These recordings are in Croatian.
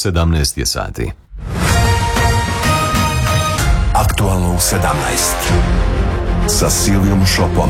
17 je sati. Aktualno u 17 sa Silvijom Šopom.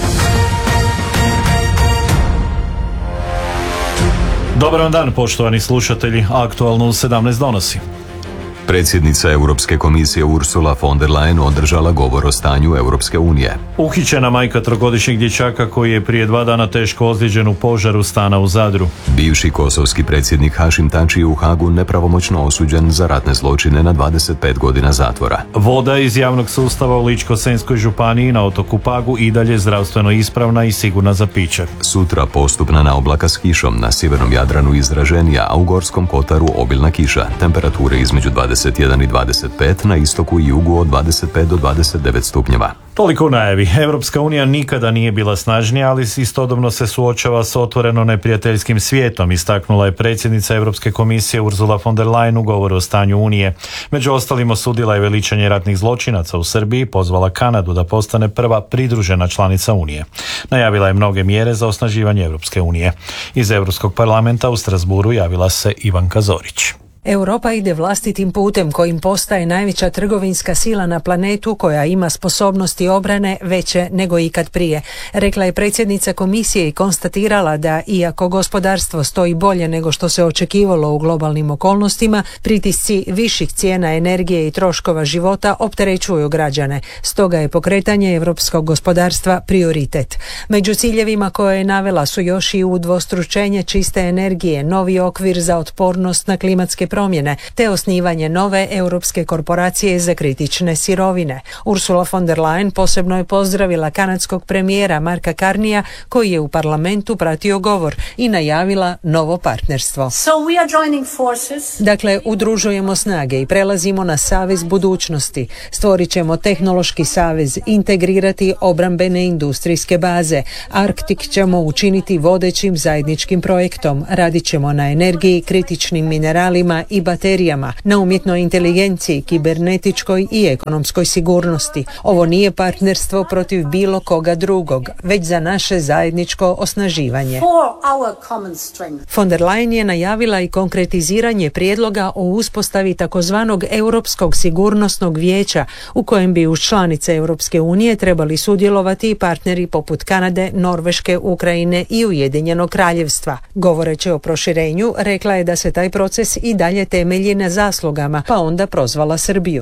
Dobar vam dan, poštovani slušatelji. Aktualno u 17 donosi. Predsjednica Europske komisije Ursula von der Leyen održala govor o stanju Europske unije. Uhićena majka trogodišnjeg dječaka koji je prije 2 dana teško ozlijeđen u požaru stana u Zadru. Bivši kosovski predsjednik Hašim Tači je u Hagu nepravomoćno osuđen za ratne zločine na 25 godina zatvora. Voda iz javnog sustava u Ličko-senjskoj županiji na otoku Pagu i dalje zdravstveno ispravna i sigurna za piće. Sutra postupna naoblaka s kišom, na sjevernom Jadranu izraženija, a u Gorskom kotaru obilna kiša. Temperature između 21 i 25, na istoku i jugu od 25 do 29 stupnjeva. Toliko u najavi. Europska unija nikada nije bila snažnija, ali istodobno se suočava s otvoreno neprijateljskim svijetom, istaknula je predsjednica Europske komisije Ursula von der Leyen u govoru o stanju Unije. Među ostalim osudila je veličanje ratnih zločinaca u Srbiji, pozvala Kanadu da postane prva pridružena članica Unije. Najavila je mnoge mjere za osnaživanje Europske unije. Iz Europskog parlamenta u Strasbourgu javila se Ivanka Zorić. Europa ide vlastitim putem kojim postaje najveća trgovinska sila na planetu koja ima sposobnosti obrane veće nego ikad prije, rekla je predsjednica komisije i konstatirala da iako gospodarstvo stoji bolje nego što se očekivalo u globalnim okolnostima, pritisci viših cijena energije i troškova života opterećuju građane. Stoga je pokretanje europskog gospodarstva prioritet. Među ciljevima koje je navela su još i udvostručenje čiste energije, novi okvir za otpornost na klimatske promjene, te osnivanje nove europske korporacije za kritične sirovine. Ursula von der Leyen posebno je pozdravila kanadskog premijera Marka Carneya koji je u parlamentu pratio govor i najavila novo partnerstvo. Dakle, udružujemo snage i prelazimo na savez budućnosti. Stvorit ćemo tehnološki savez, integrirati obrambene industrijske baze. Arktik ćemo učiniti vodećim zajedničkim projektom. Radit ćemo na energiji, kritičnim mineralima i baterijama, na umjetnoj inteligenciji, kibernetičkoj i ekonomskoj sigurnosti. Ovo nije partnerstvo protiv bilo koga drugog, već za naše zajedničko osnaživanje. Von der Leyen je najavila i konkretiziranje prijedloga o uspostavi takozvanog Europskog sigurnosnog vijeća u kojem bi uz članice Europske unije trebali sudjelovati i partneri poput Kanade, Norveške, Ukrajine i Ujedinjenog kraljevstva. Govoreći o proširenju, rekla je da se taj proces i dalje temelji na zaslugama, pa onda prozvala Srbiju.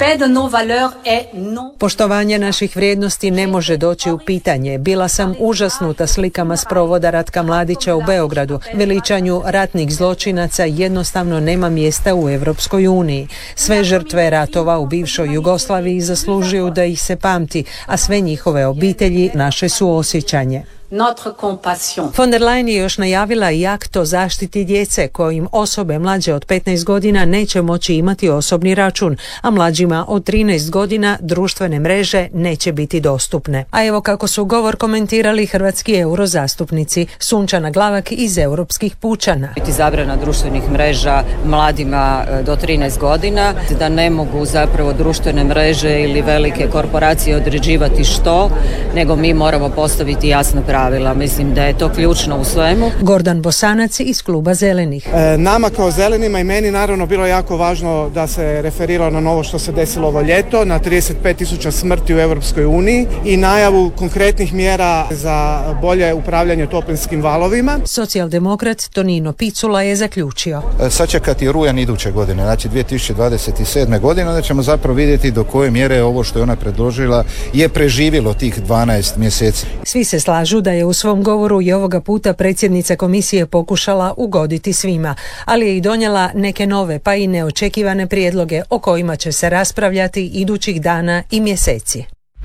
Poštovanje naših vrijednosti ne može doći u pitanje. Bila sam užasnuta slikama s provoda Ratka Mladića u Beogradu. Veličanju ratnih zločinaca jednostavno nema mjesta u Europskoj uniji. Sve žrtve ratova u bivšoj Jugoslaviji zaslužuju da ih se pamti, a sve njihove obitelji naše suosjećanje. Von der Leyen je još najavila i akt o zaštiti djece kojim osobe mlađe od 15 godina neće moći imati osobni račun, a mlađima od 13 godina društvene mreže neće biti dostupne. A evo kako su govor komentirali hrvatski eurozastupnici. Sunčana Glavak iz Europskih pučana. Biti zabrana društvenih mreža mladima do 13 godina, da ne mogu zapravo društvene mreže ili velike korporacije određivati što, nego mi moramo postaviti jasno pravila. Mislim da je to ključno u svemu. Gordan Bosanac iz kluba Zelenih. Nama kao Zelenima i meni naravno bilo jako važno da se referira na novo što se desilo ovo ljeto, na 35.000 smrti u Europskoj uniji i najavu konkretnih mjera za bolje upravljanje toplinskim valovima. Socijaldemokrat Tonino Picula je zaključio. Sačekati rujan iduće godine, znači 2027. godine, da ćemo zapravo vidjeti do koje mjere ovo što je ona predložila je preživjelo tih 12 mjeseci. Svi se slažu da je u svom govoru i ovoga puta predsjednica komisije pokušala ugoditi svima, ali je i donijela neke nove pa i neočekivane prijedloge o kojima će se raspravljati idućih dana i mjeseci.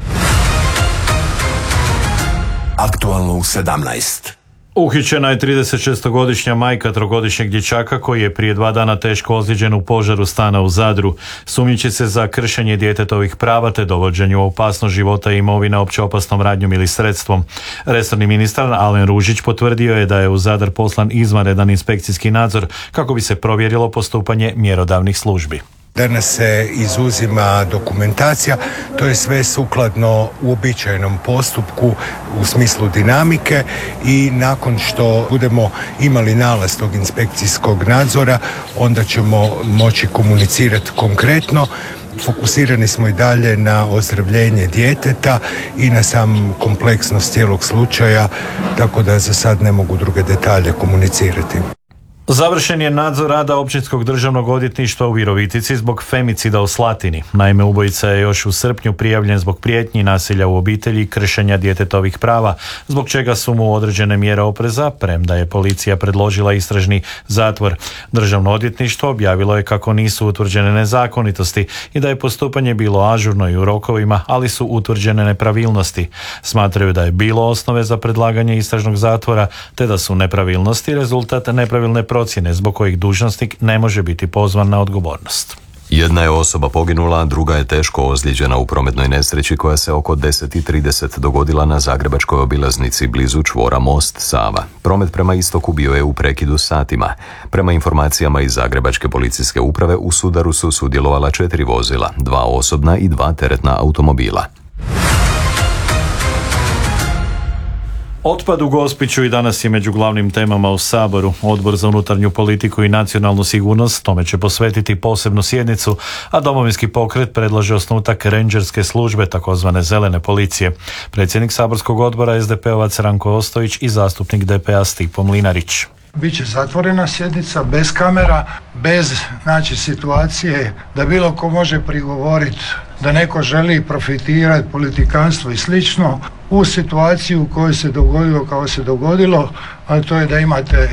Aktualno u 17. Uhićena je 36-godišnja majka trogodišnjeg dječaka koji je prije 2 dana teško ozlijeđen u požaru stana u Zadru. Sumnjiči se za kršenje djetetovih prava te dovođenju u opasnost života i imovine opće opasnom radnjom ili sredstvom. Resorni ministar Alen Ružić potvrdio je da je u Zadar poslan izvanredan inspekcijski nadzor kako bi se provjerilo postupanje mjerodavnih službi. Danas se izuzima dokumentacija, to je sve sukladno uobičajenom postupku u smislu dinamike i nakon što budemo imali nalaz tog inspekcijskog nadzora, onda ćemo moći komunicirati konkretno. Fokusirani smo i dalje na ozdravljenje djeteta i na sam kompleksnost cijelog slučaja, tako da za sad ne mogu druge detalje komunicirati. Završen je nadzor rada Općinskog državnog odvjetništva u Virovitici zbog femicida u Slatini. Naime, ubojica je još u srpnju prijavljen zbog prijetnji, nasilja u obitelji i kršenja djetetovih prava, zbog čega su mu određene mjere opreza, premda je policija predložila istražni zatvor. Državno odvjetništvo objavilo je kako nisu utvrđene nezakonitosti i da je postupanje bilo ažurno i u rokovima, ali su utvrđene nepravilnosti. Smatraju da je bilo osnove za predlaganje istražnog zatvora, te da su nepravilnosti rezultat nepravilne procjene zbog kojih dužnosnik ne može biti pozvan na odgovornost. Jedna je osoba poginula, druga je teško ozlijeđena u prometnoj nesreći koja se oko 10:30 dogodila na zagrebačkoj obilaznici blizu čvora Most Sava. Promet prema istoku bio je u prekidu satima. Prema informacijama iz Zagrebačke policijske uprave u sudaru su sudjelovala 4 vozila, 2 osobna i 2 teretna automobila. Otpad u Gospiću i danas je među glavnim temama u Saboru. Odbor za unutarnju politiku i nacionalnu sigurnost tome će posvetiti posebnu sjednicu, a Domovinski pokret predlaže osnutak rendžerske službe, takozvane zelene policije. Predsjednik saborskog odbora SDP-ovac Ranko Ostojić i zastupnik DP-a Stipo Mlinarić. Biće zatvorena sjednica, bez kamera, bez situacije da bilo ko može prigovoriti da neko želi profitirati, politikanstvo i slično u situaciju u kojoj se dogodilo kao se dogodilo, a to je da imate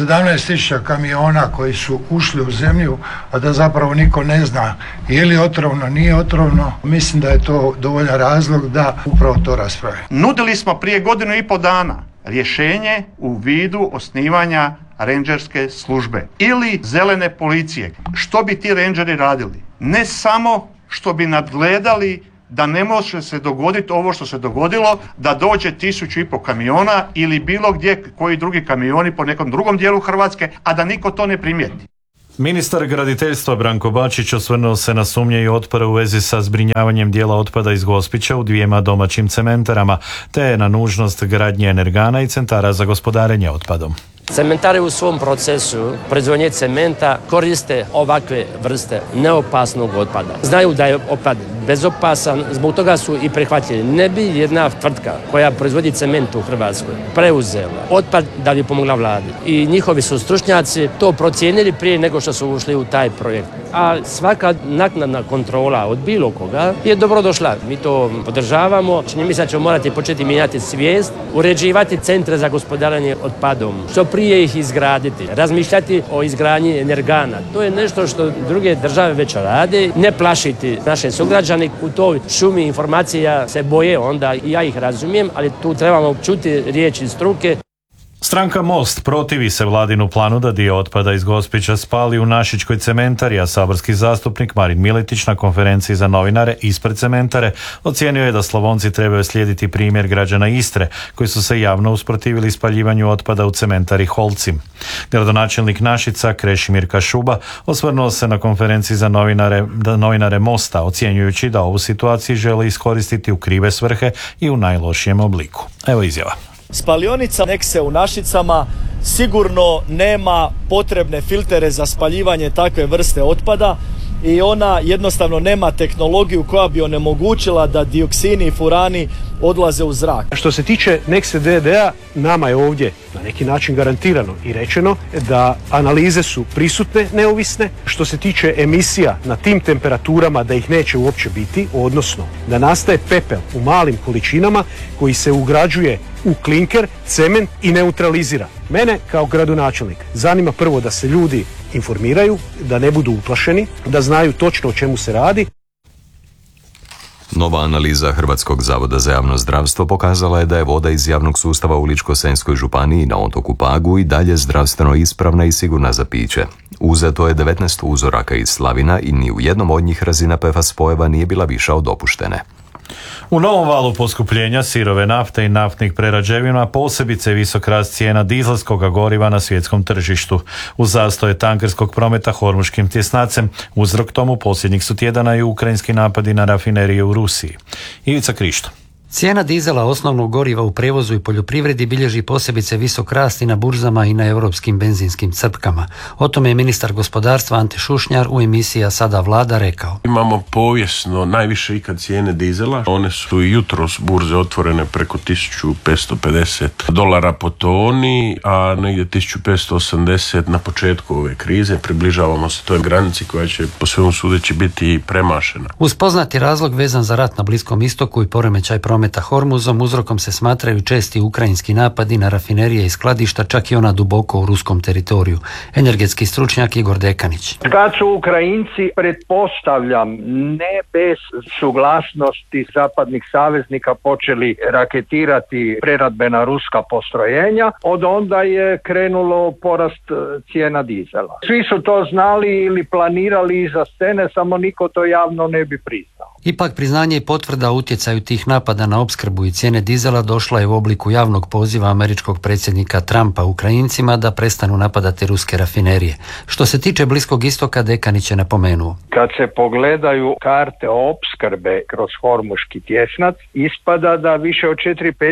17.000 kamiona koji su ušli u zemlju, a da zapravo niko ne zna je li otrovno, nije otrovno. Mislim da je to dovoljan razlog da upravo to raspravi. Nudili smo prije 1.5 dana rješenje u vidu osnivanja rendžerske službe ili zelene policije. Što bi ti rendžeri radili? Ne samo što bi nadgledali da ne može se dogoditi ovo što se dogodilo, da dođe 1.500 kamiona ili bilo gdje koji drugi kamioni po nekom drugom dijelu Hrvatske, a da niko to ne primijeti. Ministar graditeljstva Branko Bačić osvrnuo se na sumnje i otpore u vezi sa zbrinjavanjem dijela otpada iz Gospića u 2 domaćim cementarama, te na nužnost gradnje energana i centara za gospodarenje otpadom. Cementari u svom procesu proizvodnje cementa koriste ovakve vrste neopasnog otpada. Znaju da je otpad bezopasan, zbog toga su i prihvatili. Ne bi jedna tvrtka koja proizvodi cement u Hrvatskoj preuzela otpad da bi pomogla vladi. I njihovi su stručnjaci to procijenili prije nego što su ušli u taj projekt. A svaka naknadna kontrola od bilo koga je dobrodošla. Mi to podržavamo. Čini mi se da ćemo morati početi mijenjati svijest, uređivati centre za gospodarenje otpadom. Što prije ih izgraditi, razmišljati o izgradnji energana. To je nešto što druge države već rade. Ne plašiti naše sugrađane u toj šumi informacija se boje onda i ja ih razumijem, ali tu trebamo čuti riječi struke. Stranka Most protivi se vladinu planu da dio otpada iz Gospića spali u Našičkoj cementari, a saborski zastupnik Marin Miletić na konferenciji za novinare ispred cementare ocijenio je da Slavonci trebaju slijediti primjer građana Istre, koji su se javno usprotivili spaljivanju otpada u cementari Holcim. Gradonačelnik Našica Krešimir Kašuba osvrnuo se na konferenciji za novinare Mosta, ocjenjujući da ovu situaciju žele iskoristiti u krive svrhe i u najlošijem obliku. Evo izjava. Spalionica Nekse u Našicama sigurno nema potrebne filtere za spaljivanje takve vrste otpada i ona jednostavno nema tehnologiju koja bi onemogućila da dioksini i furani odlaze u zrak. Što se tiče Nekse d.d.-a, nama je ovdje na neki način garantirano i rečeno da analize su prisutne, neovisne. Što se tiče emisija na tim temperaturama da ih neće uopće biti, odnosno da nastaje pepel u malim količinama koji se ugrađuje u klinker, cement i neutralizira. Mene kao gradonačelnik zanima prvo da se ljudi informiraju, da ne budu uplašeni, da znaju točno o čemu se radi. Nova analiza Hrvatskog zavoda za javno zdravstvo pokazala je da je voda iz javnog sustava u Ličko-senjskoj županiji na otoku Pagu i dalje zdravstveno ispravna i sigurna za piće. Uzeto je 19 uzoraka iz slavina i ni u jednom od njih razina PFAS spojeva nije bila viša od dopuštene. U novom valu poskupljenja sirove nafte i naftnih prerađevina posebice visok rast cijena dizelskog goriva na svjetskom tržištu. Uz zastoje tankerskog prometa hormuškim tjesnacem, uzrok tomu posljednjih su tjedana i ukrajinski napadi na rafinerije u Rusiji. Ivica Krišto. Cijena dizela, osnovnog goriva u prevozu i poljoprivredi, bilježi posebice visok rast i na burzama i na europskim benzinskim crpkama. O tome je ministar gospodarstva Ante Šušnjar u emisiji Sada Vlada rekao. Imamo povijesno najviše ikad cijene dizela. One su i jutros burze otvorene preko $1.550 po toni, a negdje 1.580 na početku ove krize. Približavamo se toj granici koja će po svemu sudeći biti premašena. Uz poznati razlog vezan za rat na Bliskom istoku i poremećaj prometa Hormuzom, uzrokom se smatraju česti ukrajinski napadi na rafinerije i skladišta, čak i ona duboko u ruskom teritoriju. Energetski stručnjak Igor Dekanić. Kad su Ukrajinci, pretpostavljam, ne bez suglasnosti zapadnih saveznika počeli raketirati preradbena ruska postrojenja, od onda je krenulo porast cijena dizela. Svi su to znali ili planirali iza scene, samo niko to javno ne bi priznao. Ipak priznanje i potvrda o utjecaju tih napada na opskrbu i cijene dizela došla je u obliku javnog poziva američkog predsjednika Trumpa Ukrajincima da prestanu napadati ruske rafinerije. Što se tiče Bliskog istoka, Dekanić je napomenuo. Kad se pogledaju karte opskrbe kroz hormuški tjesnac, ispada da više od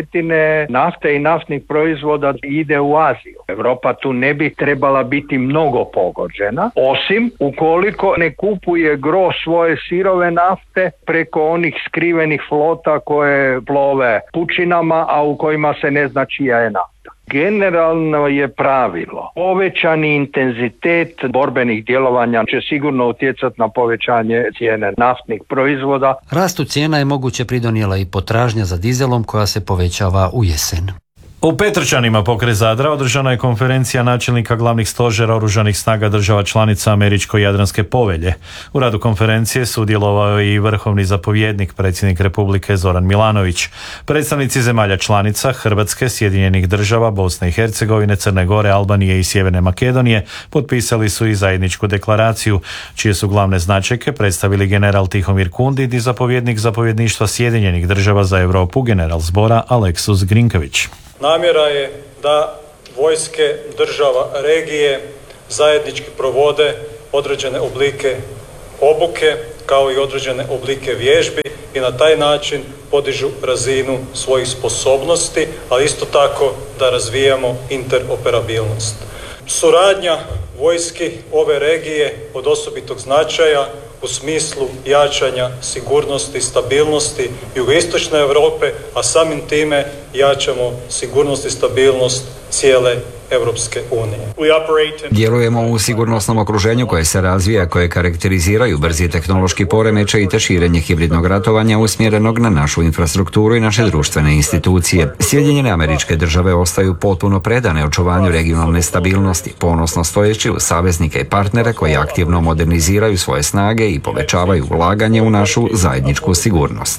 4/5 nafte i naftnih proizvoda ide u Aziju. Europa tu ne bi trebala biti mnogo pogođena, osim ukoliko ne kupuje gro svoje sirove nafte preko onih skrivenih flota koje plove pučinama, a u kojima se ne zna čija je nafta. Generalno je pravilo, povećani intenzitet borbenih djelovanja će sigurno utjecati na povećanje cijene naftnih proizvoda. Rastu cijena je moguće pridonijela i potražnja za dizelom koja se povećava u jesen. U Petrčanima pokraj Zadra održana je konferencija načelnika glavnih stožera oružanih snaga država članica Američko-Jadranske povelje. U radu konferencije sudjelovao je i vrhovni zapovjednik, predsjednik Republike Zoran Milanović. Predstavnici zemalja članica Hrvatske, Sjedinjenih država, Bosne i Hercegovine, Crne Gore, Albanije i Sjeverne Makedonije potpisali su i zajedničku deklaraciju, čije su glavne značajke predstavili general Tihomir Kundit i zapovjednik zapovjedništva Sjedinjenih država za Europu, general zbora Aleksus Grinković. Namjera je da vojske država regije zajednički provode određene oblike obuke kao i određene oblike vježbi i na taj način podižu razinu svojih sposobnosti, ali isto tako da razvijamo interoperabilnost. Suradnja vojski ove regije od osobitog značaja u smislu jačanja sigurnosti i stabilnosti jugoistočne Europe, a samim time jačamo sigurnost i stabilnost cijele Europske unije. Djelujemo u sigurnosnom okruženju koje se razvija, koje karakteriziraju brzi tehnološki poremećaj te širenje hibridnog ratovanja usmjerenog na našu infrastrukturu i naše društvene institucije. Sjedinjene Američke Države ostaju potpuno predane očuvanju regionalne stabilnosti, ponosno stojeći uz saveznike i partnere koji aktivno moderniziraju svoje snage i povećavaju ulaganje u našu zajedničku sigurnost.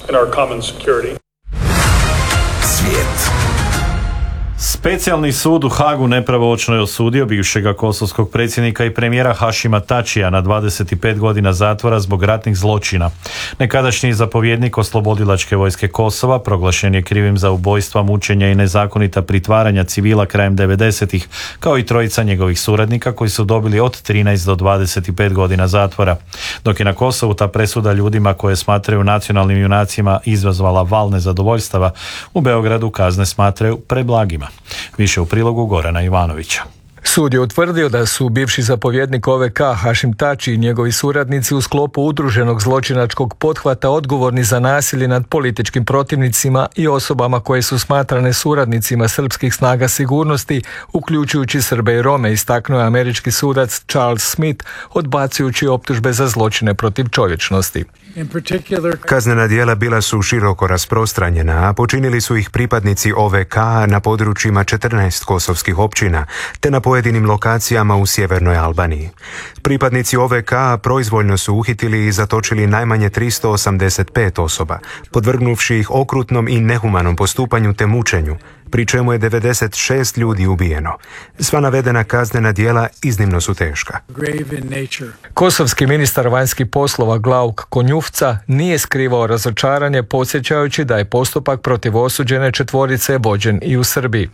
Svijet. Specijalni sud u Hagu nepravomoćno je osudio bivšega kosovskog predsjednika i premijera Hašima Tačija na 25 godina zatvora zbog ratnih zločina. Nekadašnji zapovjednik oslobodilačke vojske Kosova proglašen je krivim za ubojstva, mučenja i nezakonita pritvaranja civila krajem 90-ih, kao i trojica njegovih suradnika koji su dobili od 13 do 25 godina zatvora. Dok je na Kosovu ta presuda ljudima koje smatraju nacionalnim junacima izazvala val nezadovoljstava, u Beogradu kazne smatraju preblagima. Više u prilogu Gorana Ivanovića. Sud je utvrdio da su bivši zapovjednik OVK Hašim Tači i njegovi suradnici u sklopu udruženog zločinačkog pothvata odgovorni za nasilje nad političkim protivnicima i osobama koje su smatrane suradnicima srpskih snaga sigurnosti, uključujući Srbe i Rome, istaknuo je američki sudac Charles Smith, odbacujući optužbe za zločine protiv čovječnosti. Kaznena djela bila su široko rasprostranjena, a počinili su ih pripadnici OVK na područjima 14 kosovskih općina, te na pojedinim lokacijama u sjevernoj Albaniji. Pripadnici OVK proizvoljno su uhitili i zatočili najmanje 385 osoba, podvrgnuvši ih okrutnom i nehumanom postupanju te mučenju, pri čemu je 96 ljudi ubijeno. Sva navedena kaznena djela iznimno su teška. Kosovski ministar vanjskih poslova Glauk Konjufca nije skrivao razočaranje, podsjećajući da je postupak protiv osuđene četvorice vođen i u Srbiji.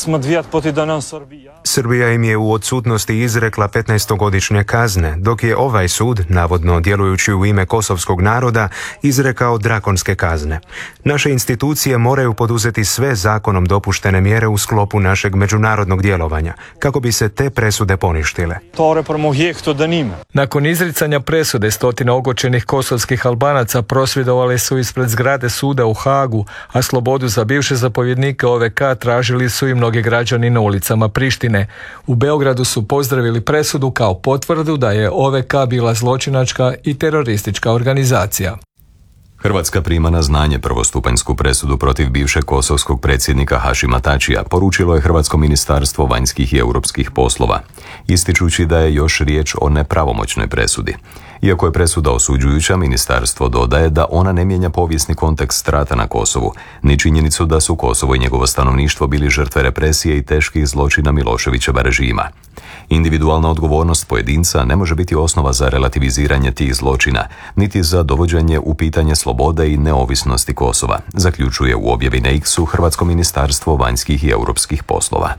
Srbija im je u odsutnosti izrekla 15-godišnje kazne, dok je ovaj sud, navodno djelujući u ime kosovskog naroda, izrekao drakonske kazne. Naše institucije moraju poduzeti sve zakonom dopuštene mjere u sklopu našeg međunarodnog djelovanja, kako bi se te presude poništile. Nakon izricanja presude, stotina ogorčenih kosovskih Albanaca prosvjedovali su ispred zgrade suda u Hagu, a slobodu za bivše zapovjednike OVK tražili su i mnogi građani na ulicama Prištine. U Beogradu su pozdravili presudu kao potvrdu da je OVK bila zločinačka i teroristička organizacija. Hrvatska prima na znanje prvostupanjsku presudu protiv bivšeg kosovskog predsjednika Hašima Tačija, poručilo je Hrvatsko ministarstvo vanjskih i europskih poslova, ističući da je još riječ o nepravomoćnoj presudi. Iako je presuda osuđujuća, ministarstvo dodaje da ona ne mijenja povijesni kontekst rata na Kosovu, ni činjenicu da su Kosovo i njegovo stanovništvo bili žrtve represije i teških zločina Miloševićeva režima. Individualna odgovornost pojedinca ne može biti osnova za relativiziranje tih zločina, niti za dovođenje u pitanje slobode i neovisnosti Kosova, zaključuje u objavi na X-u Hrvatsko ministarstvo vanjskih i europskih poslova.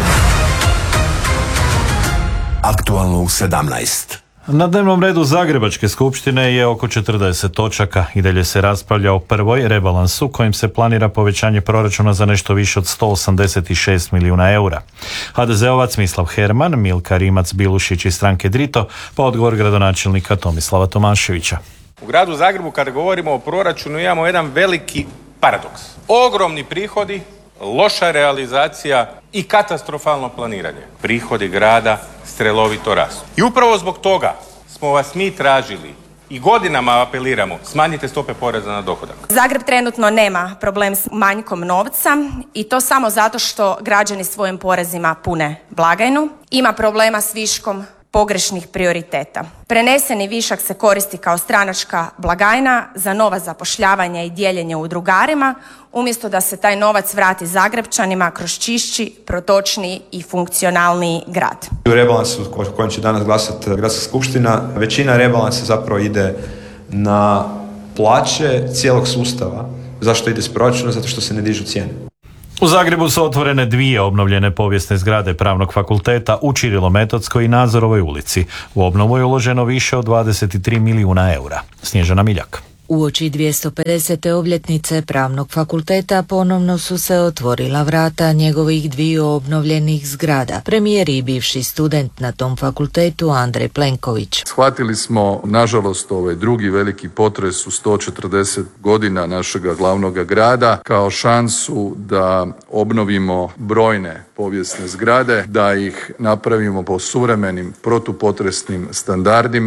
Aktualno u 17. Na dnevnom redu Zagrebačke skupštine je oko 40 točaka. I dalje se raspravlja o prvoj rebalansu kojim se planira povećanje proračuna za nešto više od 186 milijuna eura. HDZ-ovac Mislav Herman, Milka Rimac-Bilušić iz stranke Drito, pa odgovor gradonačelnika Tomislava Tomaševića. U gradu Zagrebu kada govorimo o proračunu imamo jedan veliki paradoks. Ogromni prihodi, loša realizacija i katastrofalno planiranje. Prihodi grada strelovito rastu. I upravo zbog toga smo vas mi tražili i godinama apeliramo, smanjite stope poreza na dohodak. Zagreb trenutno nema problem s manjkom novca i to samo zato što građani svojim porezima pune blagajnu. Ima problema s viškom pogrešnih prioriteta. Preneseni višak se koristi kao stranačka blagajna za nova zapošljavanja i dijeljenje u drugarima, umjesto da se taj novac vrati Zagrepčanima kroz čišći, protočniji i funkcionalniji grad. U rebalansu o kojem će danas glasati Gradska skupština, većina rebalansa zapravo ide na plaće cijelog sustava. Zašto ide s proračuna? Zato što se ne dižu cijene. U Zagrebu su otvorene dvije obnovljene povijesne zgrade Pravnog fakulteta u Ćirilometodskoj i Nazorovoj ulici. U obnovu je uloženo više od 23 milijuna eura. Snježana Miljak. Uoči 250. obljetnice Pravnog fakulteta ponovno su se otvorila vrata njegovih dviju obnovljenih zgrada. Premijer i bivši student na tom fakultetu Andrej Plenković. Shvatili smo, nažalost, ovaj drugi veliki potres u 140 godina našega glavnog grada kao šansu da obnovimo brojne povijesne zgrade, da ih napravimo po suvremenim protupotresnim standardima.